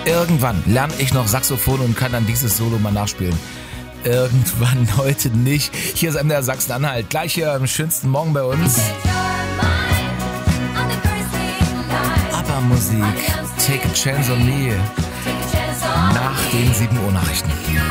Irgendwann lerne ich noch Saxophon und kann dann dieses Solo mal nachspielen. Irgendwann, heute nicht. Hier ist MDR Sachsen-Anhalt. Gleich hier am schönsten Morgen bei uns. ABBA-Musik. Take a Chance on Me. Nach den 7 Uhr Nachrichten.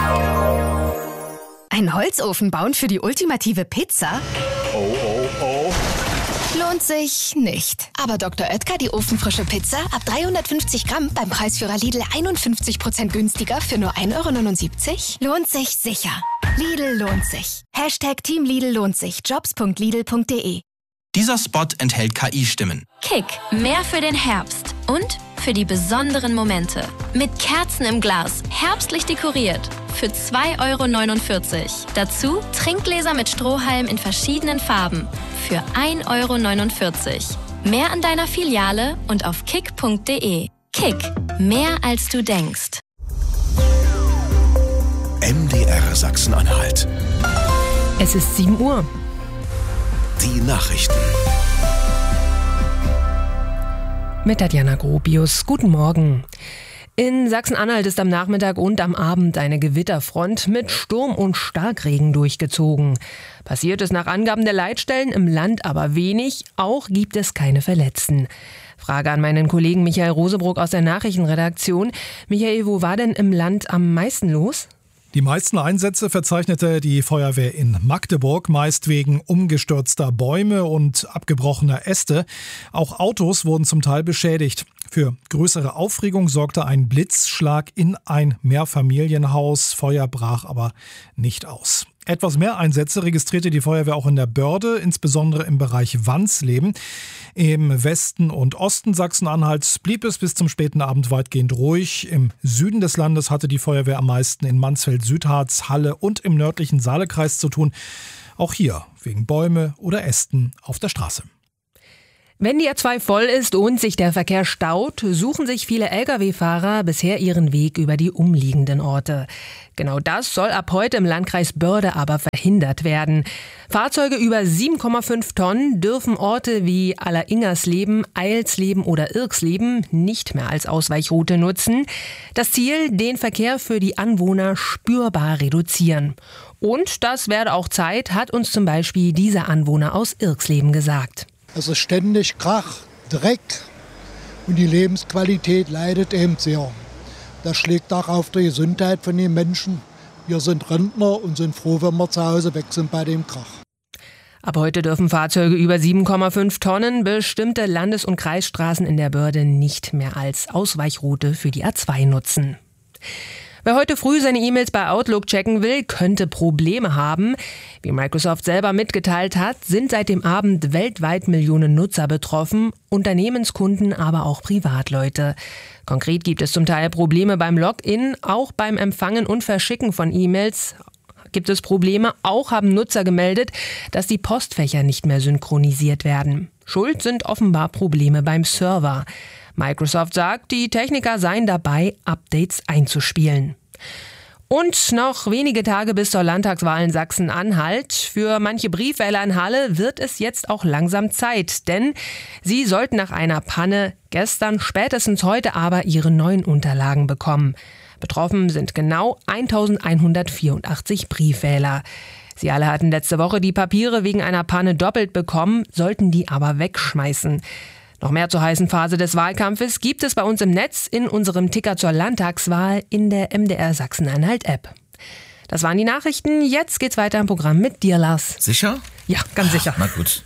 Ein Holzofen bauen für die ultimative Pizza? Oh. Lohnt sich nicht. Aber Dr. Oetker, die ofenfrische Pizza, ab 350 Gramm beim Preisführer Lidl 51% günstiger für nur 1,79 €? Lohnt sich sicher. Lidl lohnt sich. Team Lidl lohnt sich. Jobs.lidl.de. Dieser Spot enthält KI-Stimmen. Kick, mehr für den Herbst und für die besonderen Momente. Mit Kerzen im Glas, herbstlich dekoriert. Für 2,49 €. Dazu Trinkgläser mit Strohhalm in verschiedenen Farben. Für 1,49 €. Mehr an deiner Filiale und auf kick.de. Kick, mehr als du denkst. MDR Sachsen-Anhalt. Es ist 7 Uhr. Die Nachrichten. Mit Tatjana Gropius. Guten Morgen. In Sachsen-Anhalt ist am Nachmittag und am Abend eine Gewitterfront mit Sturm und Starkregen durchgezogen. Passiert ist nach Angaben der Leitstellen im Land aber wenig, auch gibt es keine Verletzten. Frage an meinen Kollegen Michael Rosebrock aus der Nachrichtenredaktion. Michael, wo war denn im Land am meisten los? Die meisten Einsätze verzeichnete die Feuerwehr in Magdeburg, meist wegen umgestürzter Bäume und abgebrochener Äste. Auch Autos wurden zum Teil beschädigt. Für größere Aufregung sorgte ein Blitzschlag in ein Mehrfamilienhaus. Feuer brach aber nicht aus. Etwas mehr Einsätze registrierte die Feuerwehr auch in der Börde, insbesondere im Bereich Wansleben. Im Westen und Osten Sachsen-Anhalts blieb es bis zum späten Abend weitgehend ruhig. Im Süden des Landes hatte die Feuerwehr am meisten in Mansfeld-Südharz, Halle und im nördlichen Saalekreis zu tun. Auch hier wegen Bäume oder Ästen auf der Straße. Wenn die A2 voll ist und sich der Verkehr staut, suchen sich viele Lkw-Fahrer bisher ihren Weg über die umliegenden Orte. Genau das soll ab heute im Landkreis Börde aber verhindert werden. Fahrzeuge über 7,5 Tonnen dürfen Orte wie Alleringersleben, Eilsleben oder Irksleben nicht mehr als Ausweichroute nutzen. Das Ziel, den Verkehr für die Anwohner spürbar reduzieren. Und das werde auch Zeit, hat uns zum Beispiel dieser Anwohner aus Irksleben gesagt. Es ist ständig Krach, Dreck und die Lebensqualität leidet eben sehr. Das schlägt auch auf die Gesundheit von den Menschen. Wir sind Rentner und sind froh, wenn wir zu Hause weg sind bei dem Krach. Ab heute dürfen Fahrzeuge über 7,5 Tonnen bestimmte Landes- und Kreisstraßen in der Börde nicht mehr als Ausweichroute für die A2 nutzen. Wer heute früh seine E-Mails bei Outlook checken will, könnte Probleme haben. Wie Microsoft selber mitgeteilt hat, sind seit dem Abend weltweit Millionen Nutzer betroffen, Unternehmenskunden, aber auch Privatleute. Konkret gibt es zum Teil Probleme beim Login, auch beim Empfangen und Verschicken von E-Mails gibt es Probleme. Auch haben Nutzer gemeldet, dass die Postfächer nicht mehr synchronisiert werden. Schuld sind offenbar Probleme beim Server. Microsoft sagt, die Techniker seien dabei, Updates einzuspielen. Und noch wenige Tage bis zur Landtagswahl in Sachsen-Anhalt. Für manche Briefwähler in Halle wird es jetzt auch langsam Zeit, denn sie sollten nach einer Panne gestern, spätestens heute aber ihre neuen Unterlagen bekommen. Betroffen sind genau 1184 Briefwähler. Sie alle hatten letzte Woche die Papiere wegen einer Panne doppelt bekommen, sollten die aber wegschmeißen. Noch mehr zur heißen Phase des Wahlkampfes gibt es bei uns im Netz in unserem Ticker zur Landtagswahl in der MDR Sachsen-Anhalt-App. Das waren die Nachrichten. Jetzt geht's weiter im Programm mit dir, Lars. Sicher? Ja, ganz sicher. Na gut.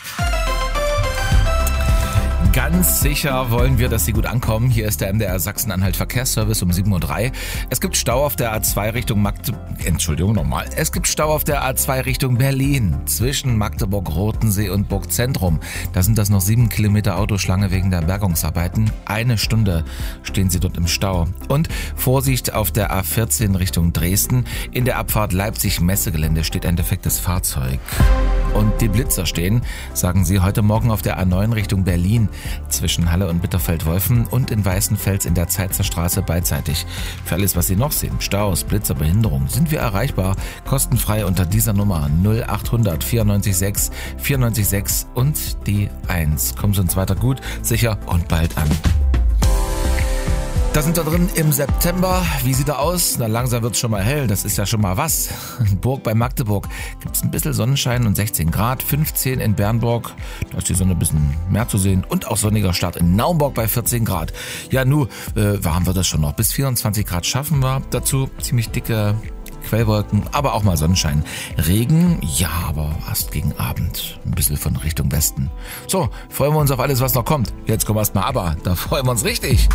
Ganz sicher wollen wir, dass Sie gut ankommen. Hier ist der MDR Sachsen-Anhalt Verkehrsservice um 7:03 Uhr. Es gibt Stau auf der A2 Richtung Es gibt Stau auf der A2 Richtung Berlin zwischen Magdeburg-Rotensee und Burgzentrum. Da sind das noch 7 Kilometer Autoschlange wegen der Bergungsarbeiten. 1 Stunde stehen Sie dort im Stau. Und Vorsicht auf der A14 Richtung Dresden. In der Abfahrt Leipzig-Messegelände steht ein defektes Fahrzeug. Und die Blitzer stehen, sagen Sie, heute Morgen auf der A9 Richtung Berlin zwischen Halle und Bitterfeld-Wolfen und in Weißenfels in der Zeitzer Straße beidseitig. Für alles, was Sie noch sehen, Staus, Blitzer, Behinderung, sind wir erreichbar, kostenfrei unter dieser Nummer 0800 94 6 94 6 und die 1. Kommen Sie uns weiter gut, sicher und bald an. Da sind wir drin im September. Wie sieht er aus? Na, langsam wird es schon mal hell. Das ist ja schon mal was. In Burg bei Magdeburg gibt es ein bisschen Sonnenschein und 16 Grad. 15 in Bernburg. Da ist die Sonne ein bisschen mehr zu sehen. Und auch sonniger Start in Naumburg bei 14 Grad. Ja, warm wird das schon noch. Bis 24 Grad schaffen wir. Dazu ziemlich dicke Quellwolken, aber auch mal Sonnenschein. Regen, ja, aber erst gegen Abend. Ein bisschen von Richtung Westen. So, freuen wir uns auf alles, was noch kommt. Jetzt kommen wir erst mal aber. Da freuen wir uns richtig.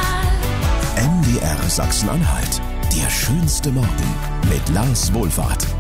MDR Sachsen-Anhalt. Der schönste Morgen mit Lars Wohlfahrt.